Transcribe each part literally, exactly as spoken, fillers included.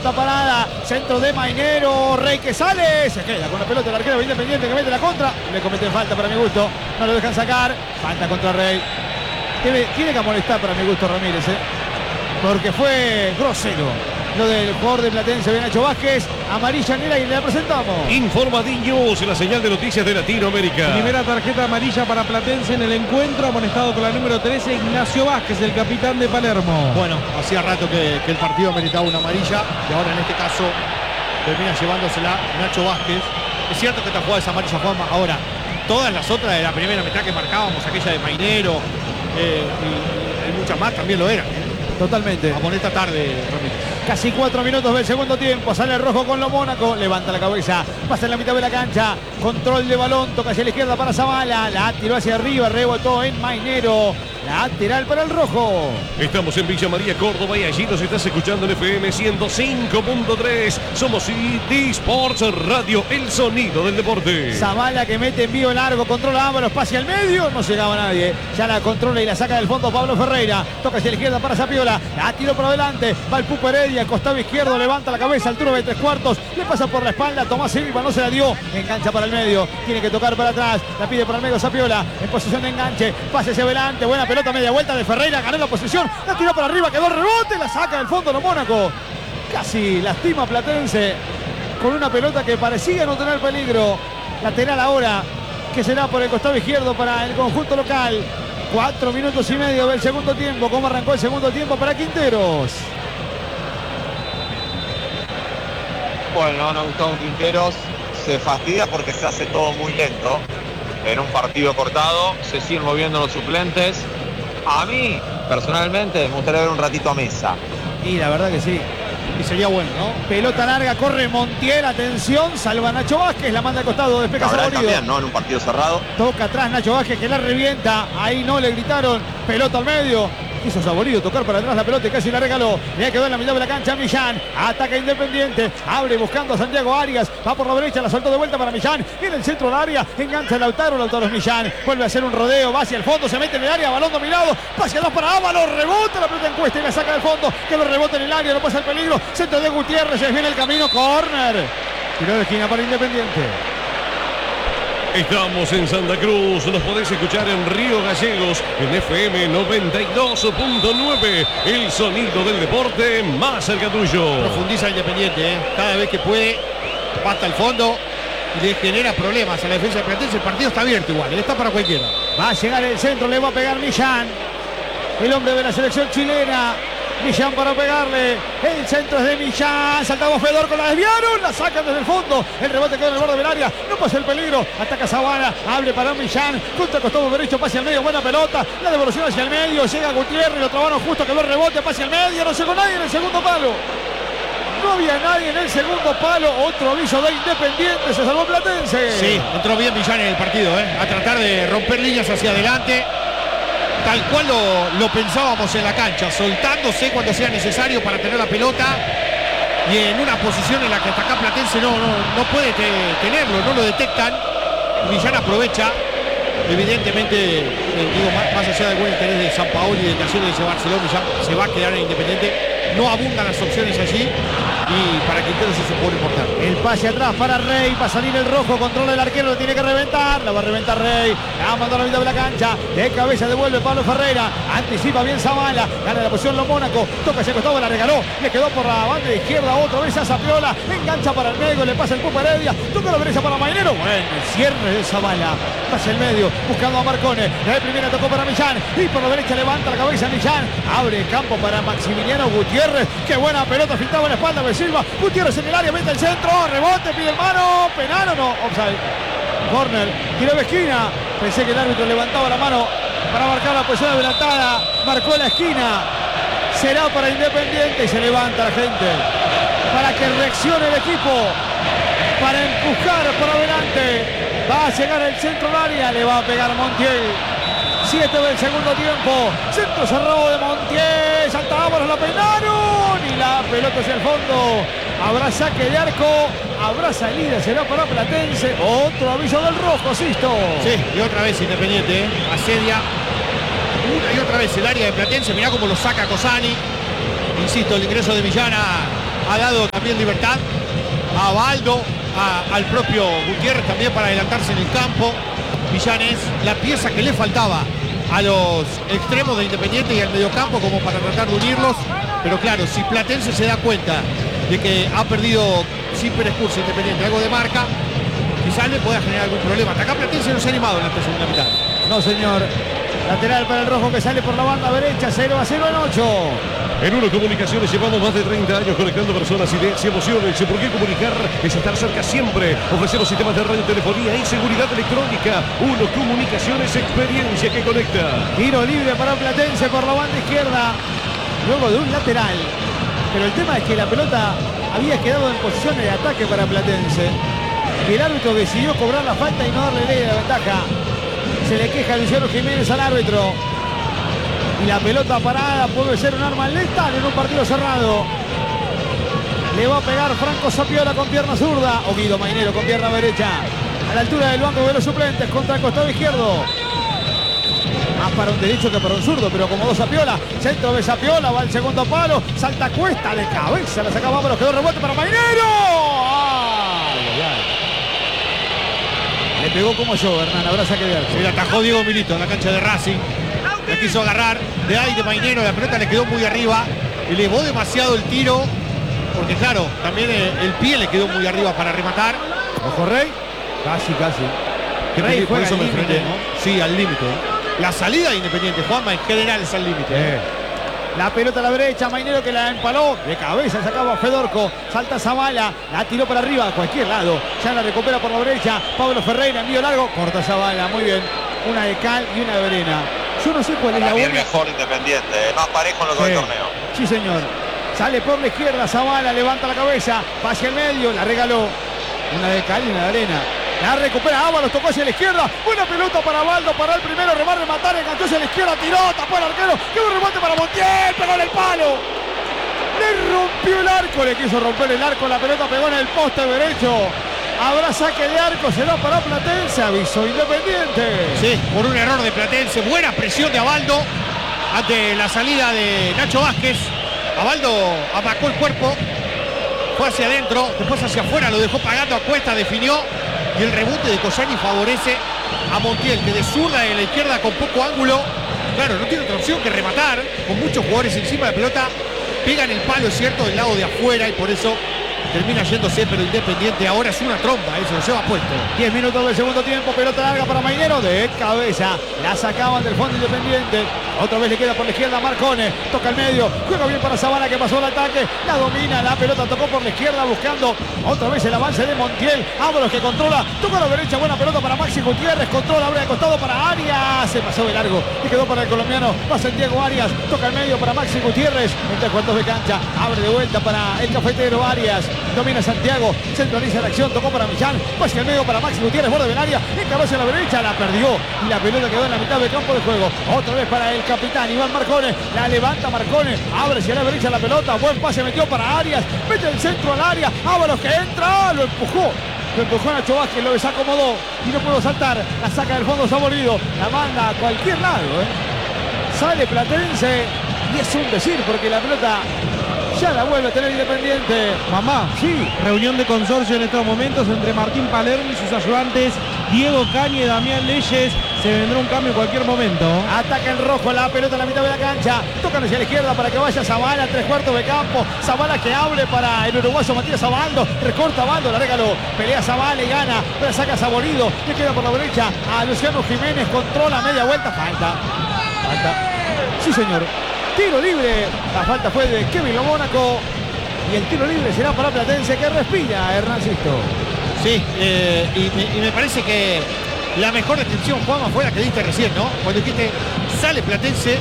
pelota parada, centro de Mainero, Rey que sale, se queda con la pelota el arquero Independiente que mete la contra, le cometen falta para mi gusto, no lo dejan sacar, falta contra Rey. Tiene, tiene que amonestar para mi gusto Ramírez, ¿eh? Porque fue grosero lo del jugador de Platense, Nacho Vázquez. Amarilla negra y le la presentamos. Informa Diños, la señal de noticias de Latinoamérica. Primera tarjeta amarilla para Platense en el encuentro, amonestado con la número trece, Ignacio Vázquez, el capitán de Palermo. Bueno, hacía rato que, que el partido meritaba una amarilla y ahora en este caso termina llevándosela Nacho Vázquez. Es cierto que esta jugada es amarilla, Juanma. Ahora, todas las otras de la primera mitad que marcábamos, aquella de Mainero eh, y, y muchas más, también lo eran. Totalmente. Amonesta tarde, Ramírez. Casi cuatro minutos del segundo tiempo. Sale el rojo con lo Mónaco. Levanta la cabeza. Pasa en la mitad de la cancha. Control de balón. Toca hacia la izquierda para Zavala. La tiró hacia arriba. Rebotó en Mainero. Lateral para el rojo. Estamos en Villa María, Córdoba, y allí nos estás escuchando en F M ciento cinco punto tres. Somos C D Sports Radio, el sonido del deporte. Zavala que mete envío largo, controla Ábalos, pase al medio, no llegaba nadie. Ya la controla y la saca del fondo Pablo Ferreira. Toca hacia la izquierda para Sapiola. La tiró por adelante. Va el Pupo Heredia, costado izquierdo, levanta la cabeza, altura de tres cuartos. Le pasa por la espalda. Tomás Silva no se la dio. Engancha para el medio. Tiene que tocar para atrás. La pide por el medio Sapiola. En posición de enganche. Pase hacia adelante. Buena pelota, media vuelta de Ferreira. Ganó la posición. La tiró para arriba. Quedó el rebote. La saca del fondo lo Mónaco. Casi lastima a Platense con una pelota que parecía no tener peligro. Lateral ahora, que será por el costado izquierdo para el conjunto local. Cuatro minutos y medio del segundo tiempo. ¿Cómo arrancó el segundo tiempo para Quinteros? Bueno, no Gustavo Quinteros se fastidia porque se hace todo muy lento. En un partido cortado se siguen moviendo los suplentes. A mí, personalmente, me gustaría ver un ratito a Mesa. Y la verdad que sí. Y sería bueno, ¿no? Pelota larga, corre Montiel, atención, salva Nacho Vázquez, la manda al costado, despeja Saborido. También, ¿no? En un partido cerrado. Toca atrás Nacho Vázquez que la revienta, ahí no le gritaron, pelota al medio. Quiso Saborido tocar para atrás la pelota y casi la regaló. Le quedó en la mitad de la cancha Millán. Ataca Independiente. Abre buscando a Santiago Arias. Va por la derecha, la soltó de vuelta para Millán. En el centro del área. Engancha Lautaro. Lautaro es Millán. Vuelve a hacer un rodeo. Va hacia el fondo. Se mete en el área. Balón dominado. Pase a dos para Ábalos. Rebota la pelota en cuesta y la saca del fondo. Que lo rebota en el área. No pasa el peligro. Centro de Gutiérrez. Se viene el camino. Córner. Tiró de esquina para Independiente. Estamos en Santa Cruz, nos podés escuchar en Río Gallegos, en F M noventa y dos punto nueve, el sonido del deporte más cerca tuyo. Profundiza Independiente, ¿eh? Cada vez que puede, va hasta el fondo y le genera problemas a la defensa de Platense. El partido está abierto igual, está para cualquiera. Va a llegar el centro, le va a pegar Millán, el hombre de la selección chilena. Millán para pegarle, el centro es de Millán, saltaba Fedor con la desviaron, la sacan desde el fondo, el rebote quedó en el borde del área, no pasa el peligro, ataca Zavala, abre para Millán, contra costado derecho, pase al medio, buena pelota, la devolución hacia el medio, llega Gutiérrez, lo trabaron justo, quedó el rebote, pase al medio, no llegó nadie en el segundo palo. No había nadie en el segundo palo, otro aviso de Independiente, se salvó Platense. Sí, entró bien Millán en el partido, ¿eh? A tratar de romper líneas hacia adelante. Tal cual lo, lo pensábamos en la cancha, soltándose cuando sea necesario para tener la pelota y en una posición en la que hasta acá Platense no, no, no puede te, tenerlo, no lo detectan. Millán aprovecha, evidentemente, eh, digo, más, más allá del buen interés de San Paolo y de Talleres de Barcelona, ya se va a quedar en Independiente. No abundan las opciones allí y para Quinteros eso se puede importar. El pase atrás para Rey, va a salir el rojo, controla el arquero, lo tiene que reventar, la va a reventar Rey, la mandó a la mitad de la cancha, de cabeza devuelve Pablo Ferreira, anticipa bien Zavala, gana la posición lo Mónaco, toca ese costado, la regaló, le quedó por la banda de izquierda otra vez a Zapiola, engancha para el medio, le pasa el Pupo Heredia, toca la derecha para Mainero, bueno, el cierre de Zavala, pasa el medio, buscando a Marcone, la de primera tocó para Millán, y por la derecha levanta la cabeza Millán, abre campo para Maximiliano Gutiérrez. Qué buena pelota, filtraba en la espalda de Silva. Gutiérrez en el área, mete el centro, rebote, pide el mano, penal o no, offside. Corner, tiro de esquina. Pensé que el árbitro levantaba la mano para marcar la posición adelantada. Marcó la esquina. Será para Independiente y se levanta la gente. Para que reaccione el equipo. Para empujar por adelante. Va a llegar el centro del área, le va a pegar Montiel. siete del segundo tiempo. Centro cerrado de Montiel. Salta Ábalos, la peinaron. Y la pelota hacia el fondo. Habrá saque de arco. Habrá salida. Será para Platense. Otro aviso del rojo, Sisto. Sí, y otra vez Independiente, ¿eh? Asedia una y otra vez el área de Platense. Mirá cómo lo saca Cosani. Insisto, el ingreso de Millán ha, ha dado también libertad a Baldo, a, al propio Gutiérrez también para adelantarse en el campo. Millán es la pieza que le faltaba a los extremos de Independiente y al mediocampo como para tratar de unirlos. Pero claro, si Platense se da cuenta de que ha perdido sin Perescurso Independiente algo de marca, quizás le pueda generar algún problema. Hasta acá Platense no se ha animado en esta segunda mitad. No, señor. Lateral para el rojo que sale por la banda derecha, cero a cero en ocho. En Uno Comunicaciones llevamos más de treinta años conectando personas, ideas y emociones. ¿Por qué comunicar? Es estar cerca siempre. Ofrecemos sistemas de radiotelefonía y seguridad electrónica. Uno Comunicaciones, experiencia que conecta. Tiro libre para Platense por la banda izquierda, luego de un lateral. Pero el tema es que la pelota había quedado en posición de ataque para Platense. Y el árbitro decidió cobrar la falta y no darle ley de ventaja. Se le queja a Luciano Jiménez al árbitro. Y la pelota parada puede ser un arma letal en un partido cerrado. Le va a pegar Franco Sapiola con pierna zurda. O Guido Mainero con pierna derecha. A la altura del banco de los suplentes contra el costado izquierdo. Más para un derecho que para un zurdo, pero como dos Sapiola. Centro de Sapiola, va al segundo palo. Salta Cuesta de cabeza. La sacaba Ábalos, quedó rebote para Mainero. ¡Ay, ay! Le pegó como yo, Hernán. Habrá saque de arco. Se le atajó Diego Milito en la cancha de Racing. La quiso agarrar de aire Mainero. La pelota le quedó muy arriba. Elevó demasiado el tiro. Porque claro, también el, el pie le quedó muy arriba para rematar. Ojo, Rey. Casi, casi. Que Rey por juega eso al me límite, frené. ¿no? Sí, al límite. La salida de Independiente, Juanma, en general es al límite. Eh. La pelota a la derecha, Mainero que la empaló. De cabeza sacaba Fedorco. Salta Zavala. La tiró para arriba a cualquier lado. Ya la recupera por la derecha. Pablo Ferreira, envío largo. Corta Zavala. Muy bien. Una de cal y una de arena. Yo no sé cuál es la También buena. mejor Independiente, más parejo en lo que va el Sí. torneo. Sí, señor. Sale por la izquierda Zavala. Levanta la cabeza. Va hacia el medio. La regaló. Una de cal y una de arena. La recupera Ábalos, tocó hacia la izquierda. Buena pelota para Baldo, para el primero, remate, rematar, enganchó hacia la izquierda, tiró, tapó el arquero. Quedó un remate para Montiel, pegó en el palo. Le rompió el arco, le quiso romper el arco, la pelota pegó en el poste derecho. Habrá saque de arco, será para Platense, aviso Independiente. Sí, por un error de Platense. Buena presión de Abaldo ante la salida de Nacho Vázquez. Abaldo amacó el cuerpo, fue hacia adentro, después hacia afuera, lo dejó pagando a Cuesta, definió. Y el rebote de Collani favorece a Montiel, que de zurda de la izquierda con poco ángulo. Claro, no tiene otra opción que rematar, con muchos jugadores encima de la pelota. Pega en el palo, es cierto, del lado de afuera, y por eso termina yéndose, pero Independiente ahora es una trompa, eso lo lleva puesto. diez minutos del segundo tiempo, pelota larga para Mainero, de cabeza, la sacaban del fondo Independiente. Otra vez le queda por la izquierda Marcone, toca el medio, juega bien para Zavala que pasó el ataque, la domina, la pelota tocó por la izquierda buscando otra vez el avance de Montiel. Ábalos que controla, toca a la derecha, buena pelota para Maxi Gutiérrez, controla, abre de costado para Arias, se pasó de largo y quedó para el colombiano, va Santiago Arias, toca el medio para Maxi Gutiérrez, en tres cuartos de cancha, abre de vuelta para el cafetero Arias, domina Santiago, centraliza la acción, tocó para Millán, va hacia el medio para Maxi Gutiérrez, borde del área, encabeza a la derecha, la perdió y la pelota quedó en la mitad del campo de juego. Otra vez para el capitán Iván Marcone, la levanta Marcone, abre hacia la derecha la pelota, buen pase metió para Arias, mete el centro al área, Ábalos que entra, lo empujó. Lo empujó a Nacho Vázquez, lo desacomodó y no pudo saltar, la saca del fondo Saborido, la manda a cualquier lado, ¿eh? Sale Platense y es un decir porque la pelota ya la vuelve a tener Independiente. Mamá, Sí, reunión de consorcio en estos momentos entre Martín Palermo y sus ayudantes, Diego Cañe y Damián Leyes. Se vendrá un cambio en cualquier momento. ataca el rojo, la pelota en la mitad de la cancha, tocan hacia la izquierda para que vaya Zavala, tres cuartos de campo, Zavala que abre para el uruguayo Matías Abaldo, recorta Abaldo, la regaló, pelea Zavala y gana, pero saca Saborido, le queda por la derecha a Luciano Jiménez, controla media vuelta, falta, falta, sí señor, tiro libre, la falta fue de Kevin Lo Mónaco y el tiro libre será para Platense que respira, Hernancito. Sí, eh, y, me, y me parece que la mejor descripción, Juanma, fue la que diste recién, ¿no? Cuando dijiste, sale Platense,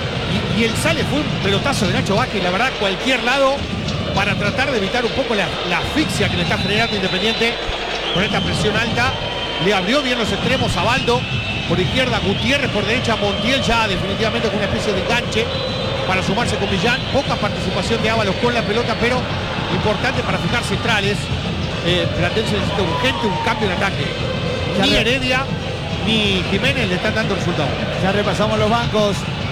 y, y el sale fue un pelotazo de Nacho Vázquez, la verdad, cualquier lado, para tratar de evitar un poco la, la asfixia que le está generando Independiente con esta presión alta. Le abrió bien los extremos a Baldo, por izquierda Gutiérrez, por derecha Montiel, ya definitivamente con una especie de enganche para sumarse con Millán. Poca participación de Ábalos con la pelota, pero importante para fijar centrales. Eh, Platense necesita urgente un cambio en ataque. Ni Heredia ni Jiménez le están dando resultados. Ya repasamos los bancos.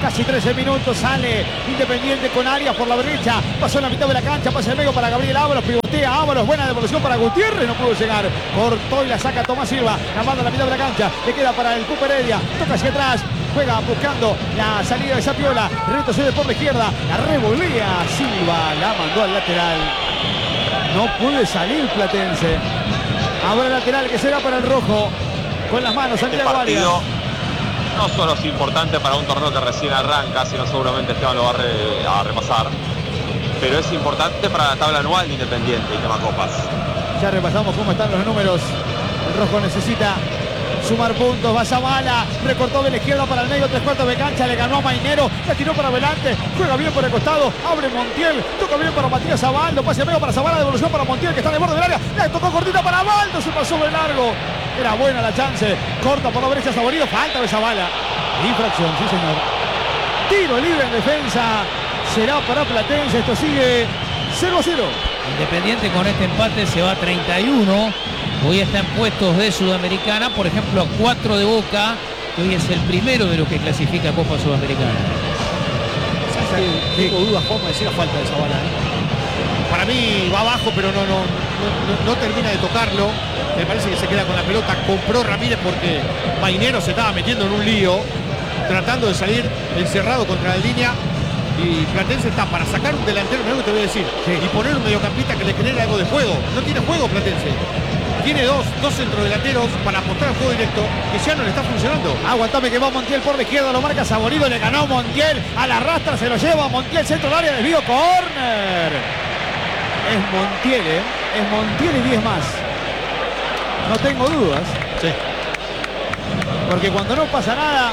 casi trece minutos, sale Independiente con Arias por la derecha, pasó en la mitad de la cancha, pase de medio para Gabriel Ábalos, pivotea Ábalos, buena devolución para Gutiérrez, no pudo llegar, cortó y la saca Tomás Silva, la manda a la mitad de la cancha, le queda para el Cupa Heredia, toca hacia atrás, juega buscando la salida de Sapiola, retrocede por la izquierda, la revolea Silva, la mandó al lateral, no puede salir Platense, ahora el lateral que será para el rojo, con las manos Santiago Arias. No solo es importante para un torneo que recién arranca, sino seguramente Esteban lo va a, re, a repasar, pero es importante para la tabla anual de Independiente y tema Copas. Ya repasamos cómo están los números. El rojo necesita sumar puntos. Va Zavala, recortó de la izquierda para el medio, tres cuartos de cancha, le ganó a Mainero, la tiró para adelante, juega bien por el costado, abre Montiel, toca bien para Matías Abaldo, pase medio para Zavala, devolución para Montiel que está en el borde del área, le tocó cortita para Abaldo, se pasó de largo. Era buena la chance, corta por la derecha Saborido, falta de Zavala. Infracción, sí señor. Tiro libre en defensa, será para Platense, esto sigue cero a cero. Independiente con este empate se va a treinta y uno. Hoy está en puestos de Sudamericana, por ejemplo, a cuatro de Boca, que hoy es el primero de los que clasifica a Copa Sudamericana. Tengo dudas, ¿cómo decir la falta de Zavala? ¿eh? Para mí va abajo, pero no, no, no, no termina de tocarlo. Me parece que se queda con la pelota. Compró Ramírez porque Mainero se estaba metiendo en un lío, tratando de salir encerrado contra la línea. Y Platense está para sacar un delantero, mira lo que te voy a decir, sí, y poner un mediocampista que le genere algo de juego. No tiene juego Platense. Tiene dos, dos centrodelanteros para apostar al juego directo que ya no le está funcionando. Aguantame que va Montiel por la izquierda, lo marca Saborido, le ganó Montiel, a la rastra se lo lleva Montiel, centro del área, desvío, córner. Es Montiel, ¿eh? Es Montiel y diez más. No tengo dudas. Sí. Porque cuando no pasa nada,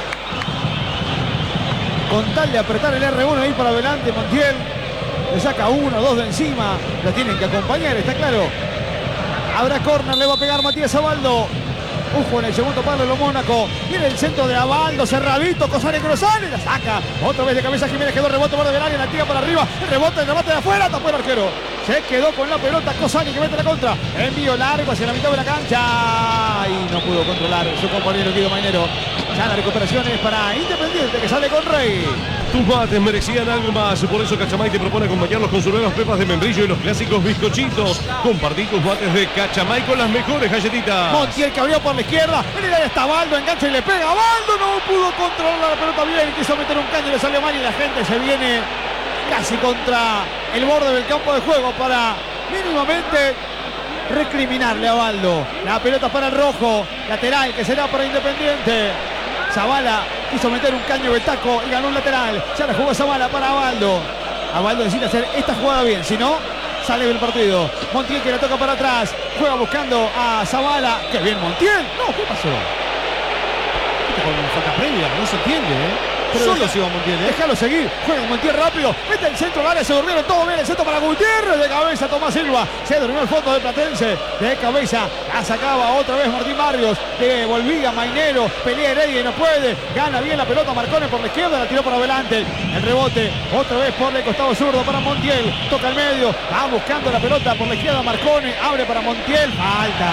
con tal de apretar el erre uno ahí para adelante, Montiel le saca uno, dos de encima, lo tienen que acompañar, está claro. Habrá córner, le va a pegar Matías Abaldo. Ujo en el segundo palo de lo Mónaco. Viene el centro de Abaldo, cerradito, Cosane Cruzane, la saca. Otra vez de cabeza Jiménez, quedó rebote borde del área, la tira para arriba. El rebote, el remate de afuera, tapó el arquero. Se quedó con la pelota Cosani que mete la contra. Envío largo hacia la mitad de la cancha. Y no pudo controlar su compañero Guido Mainero. Ya la recuperación es para Independiente que sale con Rey. Tus mates merecían algo más, por eso Cachamay te propone acompañarlos con sus nuevas pepas de membrillo y los clásicos bizcochitos. Compartí tus mates de Cachamay con las mejores galletitas. Montiel que abrió por la izquierda, en el área está Abaldo, engancha y le pega. Abaldo no pudo controlar la pelota bien, quiso meter un caño y le salió mal y la gente se viene casi contra el borde del campo de juego para mínimamente recriminarle a Abaldo. La pelota para el rojo, lateral que será para Independiente. Zavala quiso meter un caño de taco y ganó un lateral. Ya la jugó Zavala para Abaldo. Abaldo decide hacer esta jugada bien, si no, sale del partido. Montiel que la toca para atrás, juega buscando a Zavala. ¡Qué bien Montiel! No, ¿qué pasó? Con una falta previa, no se entiende, ¿eh? Pero solo se iba Montiel, ¿eh? Déjalo seguir, juega Montiel rápido, mete el centro del área, se durmieron todo bien, el centro para Gutiérrez, de cabeza Tomás Silva, se durmió el fondo de Platense, de cabeza, la sacaba otra vez Martín Barrios, devolvía Mainero, pelea Heredia y no puede, gana bien la pelota Marcone por la izquierda, la tiró por adelante, el rebote, otra vez por el costado zurdo para Montiel, toca el medio, va buscando la pelota por la izquierda Marcone, abre para Montiel, falta.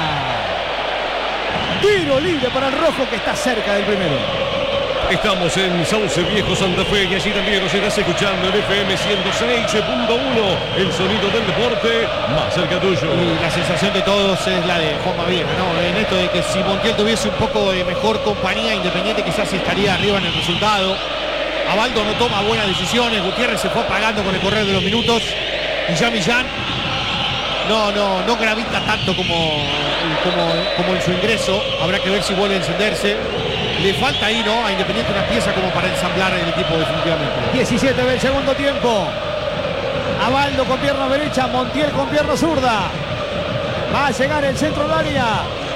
Tiro libre para el rojo que está cerca del primero. Estamos en Sauce Viejo, Santa Fe, y allí también nos estás escuchando en efe eme ciento seis punto uno, el sonido del deporte más cerca tuyo. Y la sensación de todos es la de Juan Vieja, ¿no? En esto de que si Montiel tuviese un poco de mejor compañía, Independiente quizás estaría arriba en el resultado. Abaldo no toma buenas decisiones, Gutiérrez se fue apagando con el correr de los minutos, y ya Millán no, no, no gravita tanto como, como, como en su ingreso. Habrá que ver si vuelve a encenderse. Le falta ahí, ¿no? A Independiente una pieza como para ensamblar el equipo definitivamente. diecisiete del segundo tiempo. Abaldo con pierna derecha, Montiel con pierna zurda. Va a llegar el centro del área.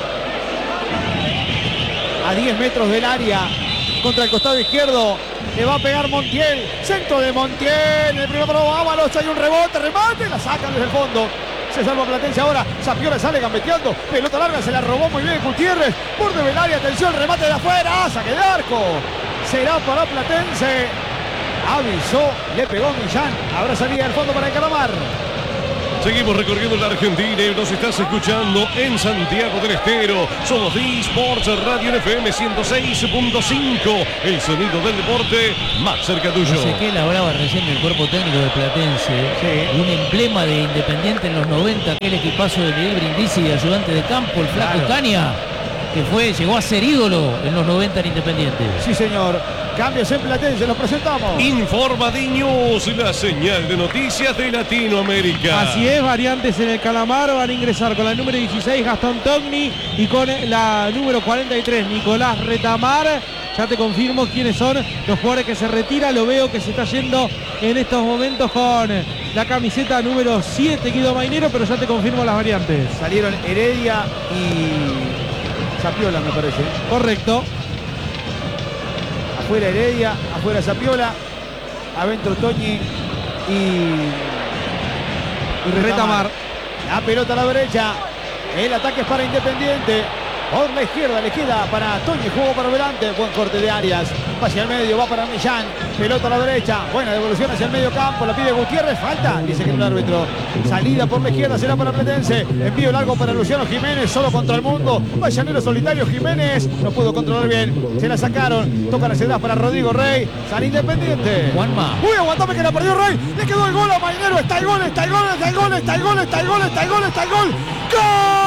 A diez metros del área. Contra el costado izquierdo. Le va a pegar Montiel. Centro de Montiel. El primer palo, Ábalos. Hay un rebote, remate. La sacan desde el fondo. Se salva Platense ahora, Sapiola sale gambeteando, pelota larga, se la robó muy bien Gutiérrez, borde del área, atención, remate de afuera, saque de arco, será para Platense, avisó, le pegó Millán, habrá salida del fondo para el Calamar. Seguimos recorriendo la Argentina y nos estás escuchando en Santiago del Estero. Somos D Sports Radio F M ciento seis punto cinco. El sonido del deporte más cerca tuyo. Ezequiel hablaba recién del cuerpo técnico de Platense. Sí. Un emblema de Independiente en los noventa, aquel equipazo de Miguel Brindisi y ayudante de campo, el Flaco Claro. Caña, que fue, llegó a ser ídolo en los noventa en Independiente. Sí, señor. Cambios en Platense, los presentamos. Informa D News, la señal de noticias de Latinoamérica. Así es, variantes en el Calamar, van a ingresar con la número dieciséis Gastón Togni y con la número cuarenta y tres Nicolás Retamar. Ya te confirmo quiénes son los jugadores que se retira. Lo veo que se está yendo en estos momentos con la camiseta número siete Guido Mainero, pero ya te confirmo las variantes. Salieron Heredia y Zapiola, me parece. Correcto. Afuera Heredia, afuera Zapiola, adentro Toñi y, y Retamar. La pelota a la derecha. El ataque es para Independiente. Por la izquierda le queda para Toñi, juego para adelante, buen corte de Arias, va hacia el medio, va para Millán, pelota a la derecha, buena devolución hacia el medio campo, la pide Gutiérrez, falta, dice que el árbitro, salida por la izquierda será para Platense, envío largo para Luciano Jiménez, solo contra el mundo, va llanero solitario Jiménez, no pudo controlar bien, se la sacaron, tocan hacia atrás para Rodrigo Rey, sale Independiente. Juanma. Uy, aguantame que la perdió Rey, le quedó el gol a Mainero, está el gol, está el gol, está el gol, está el gol, está el gol, está el gol, está el gol, ¡gol!